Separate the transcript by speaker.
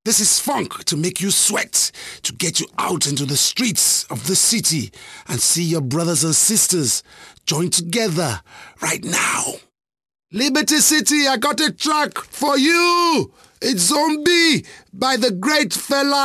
Speaker 1: This is funk to make you sweat, to get you out into the streets of the city and see your brothers and sisters join together right now. Liberty City, I got a track for you. It's Zombie by the great Fela